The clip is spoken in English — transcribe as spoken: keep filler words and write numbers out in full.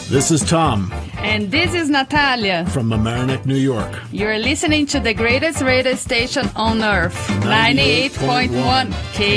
This is Tom. And this is Natalia. From Mamaroneck, New York. You're listening to the greatest radio station on earth, ninety-eight point one K